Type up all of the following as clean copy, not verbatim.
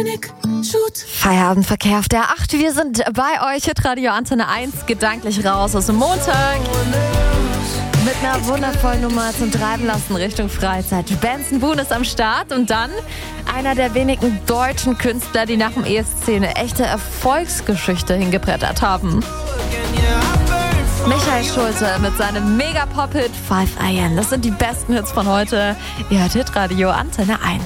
Feierabendverkehr auf der 8. Wir sind bei euch, Hitradio Antenne 1, gedanklich raus aus dem Montag. Mit einer wundervollen Nummer zum Treiben lassen Richtung Freizeit. Benson Boone ist am Start und dann einer der wenigen deutschen Künstler, die nach dem ESC eine echte Erfolgsgeschichte hingebrettert haben. Michael Schulte mit seinem Mega-Pop-Hit 5 AM. Das sind die besten Hits von heute. Ihr hört Hitradio Antenne 1.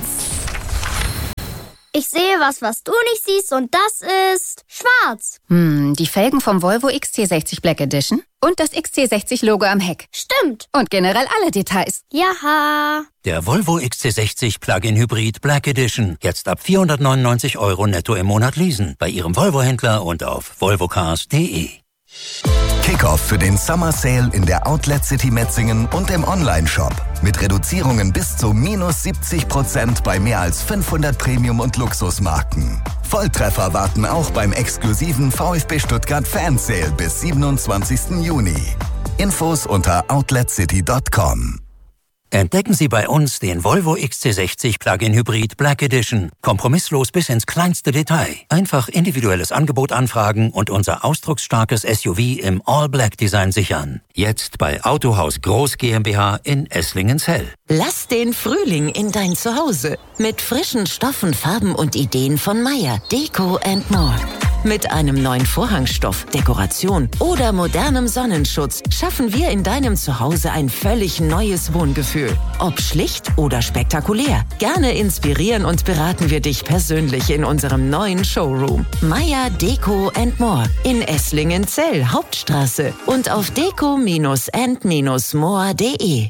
Ich sehe was du nicht siehst und das ist schwarz. Die Felgen vom Volvo XC60 Black Edition und das XC60-Logo am Heck. Stimmt. Und generell alle Details. Jaha. Der Volvo XC60 Plug-in Hybrid Black Edition. Jetzt ab 499 € netto im Monat leasen. Bei Ihrem Volvo-Händler und auf volvocars.de. Kickoff für den Summer Sale in der Outlet City Metzingen und im Onlineshop. Mit Reduzierungen bis zu -70% bei mehr als 500 Premium- und Luxusmarken. Volltreffer warten auch beim exklusiven VfB Stuttgart Fan Sale bis 27. Juni. Infos unter outletcity.com. Entdecken Sie bei uns den Volvo XC60 Plug-in Hybrid Black Edition. Kompromisslos bis ins kleinste Detail. Einfach individuelles Angebot anfragen und unser ausdrucksstarkes SUV im All-Black-Design sichern. Jetzt bei Autohaus Groß GmbH in Esslingen-Zell. Lass den Frühling in dein Zuhause. Mit frischen Stoffen, Farben und Ideen von Maier, Deko & More. Mit einem neuen Vorhangstoff, Dekoration oder modernem Sonnenschutz schaffen wir in deinem Zuhause ein völlig neues Wohngefühl. Ob schlicht oder spektakulär. Gerne inspirieren und beraten wir dich persönlich in unserem neuen Showroom. Maier Deko & More in Esslingen-Zell, Hauptstraße und auf deko-and-more.de.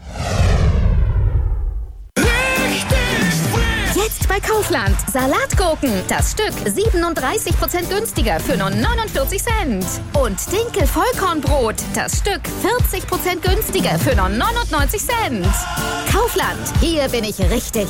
Jetzt bei Kaufland. Salatgurken. Das Stück 37% günstiger für nur 49 Cent. Und Dinkel-Vollkornbrot. Das Stück 40% günstiger für nur 99 Cent. Kaufland. Hier bin ich richtig.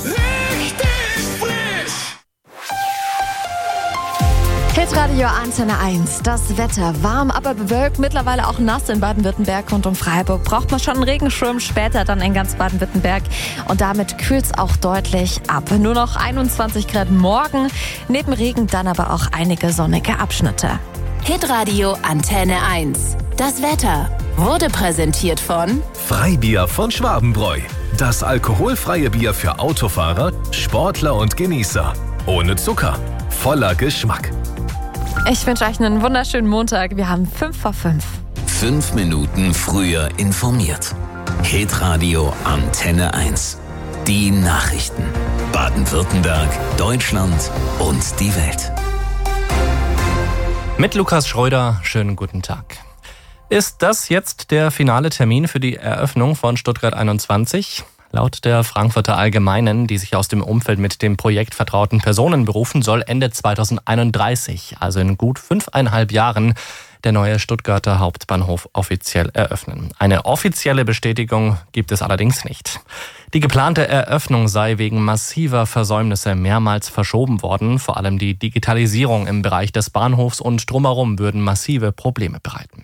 Hitradio Antenne 1. Das Wetter warm, aber bewölkt, mittlerweile auch nass in Baden-Württemberg und um Freiburg. Braucht man schon einen Regenschirm, später dann in ganz Baden-Württemberg. Und damit kühlt es auch deutlich ab. Nur noch 21 Grad morgen, neben Regen dann aber auch einige sonnige Abschnitte. Hitradio Antenne 1. Das Wetter wurde präsentiert von Freibier von Schwabenbräu. Das alkoholfreie Bier für Autofahrer, Sportler und Genießer. Ohne Zucker, voller Geschmack. Ich wünsche euch einen wunderschönen Montag. Wir haben 5:05. 5 Minuten früher informiert. Hitradio Antenne 1. Die Nachrichten. Baden-Württemberg, Deutschland und die Welt. Mit Lukas Schröder, schönen guten Tag. Ist das jetzt der finale Termin für die Eröffnung von Stuttgart 21? Laut der Frankfurter Allgemeinen, die sich aus dem Umfeld mit dem Projekt vertrauten Personen berufen, soll Ende 2031, also in gut 5,5 Jahren, der neue Stuttgarter Hauptbahnhof offiziell eröffnen. Eine offizielle Bestätigung gibt es allerdings nicht. Die geplante Eröffnung sei wegen massiver Versäumnisse mehrmals verschoben worden. Vor allem die Digitalisierung im Bereich des Bahnhofs und drumherum würden massive Probleme bereiten.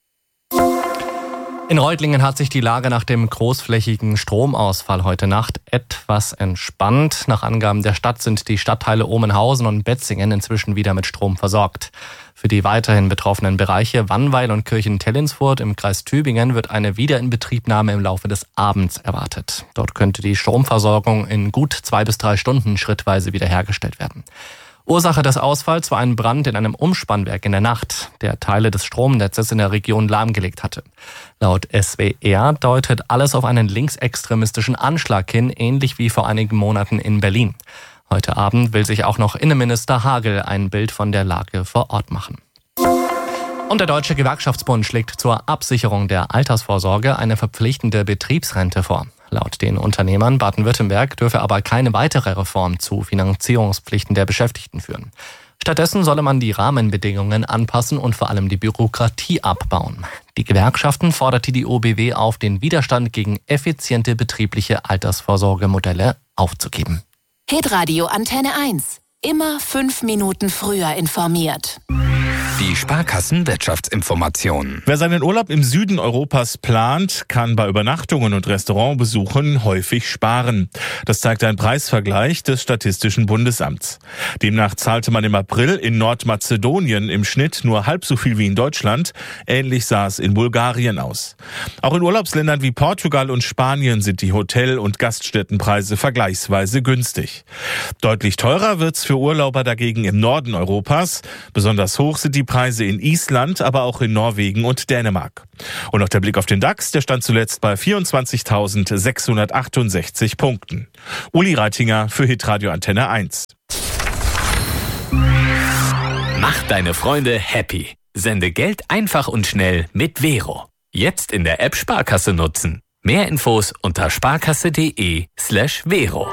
In Reutlingen hat sich die Lage nach dem großflächigen Stromausfall heute Nacht etwas entspannt. Nach Angaben der Stadt sind die Stadtteile Omenhausen und Betzingen inzwischen wieder mit Strom versorgt. Für die weiterhin betroffenen Bereiche Wannweil und Kirchen-Tellinsfurt im Kreis Tübingen wird eine Wiederinbetriebnahme im Laufe des Abends erwartet. Dort könnte die Stromversorgung in gut 2 bis 3 Stunden schrittweise wiederhergestellt werden. Ursache des Ausfalls war ein Brand in einem Umspannwerk in der Nacht, der Teile des Stromnetzes in der Region lahmgelegt hatte. Laut SWR deutet alles auf einen linksextremistischen Anschlag hin, ähnlich wie vor einigen Monaten in Berlin. Heute Abend will sich auch noch Innenminister Hagel ein Bild von der Lage vor Ort machen. Und der Deutsche Gewerkschaftsbund schlägt zur Absicherung der Altersvorsorge eine verpflichtende Betriebsrente vor. Laut den Unternehmern Baden-Württemberg dürfe aber keine weitere Reform zu Finanzierungspflichten der Beschäftigten führen. Stattdessen solle man die Rahmenbedingungen anpassen und vor allem die Bürokratie abbauen. Die Gewerkschaften forderte die OBW auf, den Widerstand gegen effiziente betriebliche Altersvorsorgemodelle aufzugeben. Hitradio Antenne 1. Immer 5 Minuten früher informiert. Die Sparkassen-Wirtschaftsinformationen. Wer seinen Urlaub im Süden Europas plant, kann bei Übernachtungen und Restaurantbesuchen häufig sparen. Das zeigt ein Preisvergleich des Statistischen Bundesamts. Demnach zahlte man im April in Nordmazedonien im Schnitt nur halb so viel wie in Deutschland. Ähnlich sah es in Bulgarien aus. Auch in Urlaubsländern wie Portugal und Spanien sind die Hotel- und Gaststättenpreise vergleichsweise günstig. Deutlich teurer wird's für Urlauber dagegen im Norden Europas. Besonders hoch sind die Preise in Island, aber auch in Norwegen und Dänemark. Und noch der Blick auf den DAX, der stand zuletzt bei 24.668 Punkten. Uli Reitinger für Hitradio Antenne 1. Mach deine Freunde happy. Sende Geld einfach und schnell mit Vero. Jetzt in der App Sparkasse nutzen. Mehr Infos unter sparkasse.de/Vero.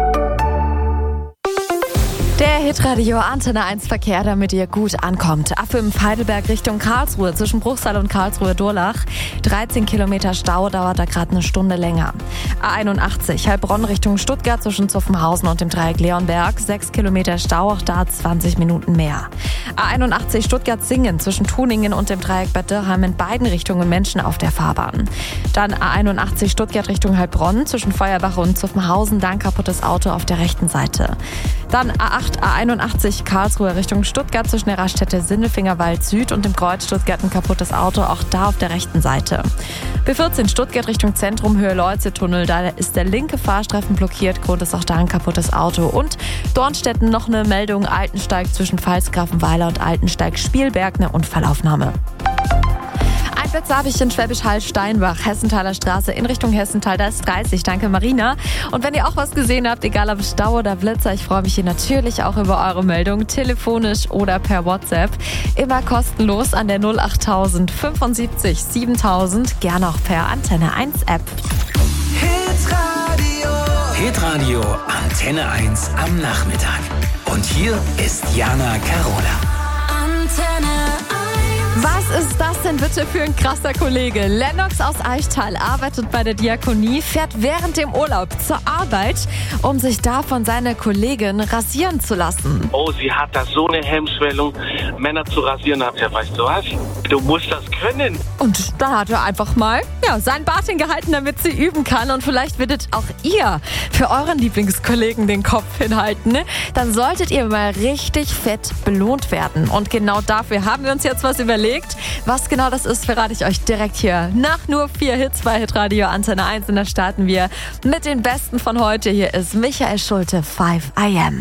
Der Hitradio Antenne 1 Verkehr, damit ihr gut ankommt. A5 Heidelberg Richtung Karlsruhe zwischen Bruchsal und Karlsruhe-Durlach. 13 Kilometer Stau, dauert da gerade eine Stunde länger. A81 Heilbronn Richtung Stuttgart zwischen Zuffenhausen und dem Dreieck Leonberg. 6 Kilometer Stau, auch da 20 Minuten mehr. A81 Stuttgart-Singen zwischen Tuningen und dem Dreieck Bad Dürrheim, in beiden Richtungen Menschen auf der Fahrbahn. Dann A81 Stuttgart Richtung Heilbronn zwischen Feuerbach und Zuffenhausen, dann kaputtes Auto auf der rechten Seite. Dann A81 Karlsruhe Richtung Stuttgart zwischen der Raststätte Sindelfingerwald Süd und dem Kreuz Stuttgart ein kaputtes Auto, auch da auf der rechten Seite. B14 Stuttgart Richtung Zentrum Höhe Leuze-Tunnel, da ist der linke Fahrstreifen blockiert, Grund ist auch da ein kaputtes Auto. Und Dornstetten noch eine Meldung, Altensteig zwischen Pfalzgrafenweiler und Altensteig-Spielberg, eine Unfallaufnahme. Ein Plätze habe ich in Schwäbisch Hall, Steinbach, Hessenthaler Straße in Richtung Hessenthal, da ist 30. Danke Marina. Und wenn ihr auch was gesehen habt, egal ob Stau oder Blitzer, ich freue mich hier natürlich auch über eure Meldung, telefonisch oder per WhatsApp. Immer kostenlos an der 08000 75 7000, gerne auch per Antenne 1 App. Hitradio Antenne 1 am Nachmittag. Und hier ist Jana Carola. Antenne 1. Was ist das denn bitte für ein krasser Kollege? Lennox aus Eichtal arbeitet bei der Diakonie, fährt während dem Urlaub zur Arbeit, um sich davon seine Kollegin rasieren zu lassen. Oh, sie hat da so eine Hemmschwellung, Männer zu rasieren. Hat ja, weißt du was? Du musst das können. Und dann hat er einfach mal seinen Bart hingehalten, damit sie üben kann. Und vielleicht werdet auch ihr für euren Lieblingskollegen den Kopf hinhalten. Ne? Dann solltet ihr mal richtig fett belohnt werden. Und genau dafür haben wir uns jetzt was überlegt. Was genau das ist, verrate ich euch direkt hier. Nach nur 4 Hits bei Hitradio Antenne 1. Und da starten wir mit den Besten von heute. Hier ist Michael Schulte, 5 I Am.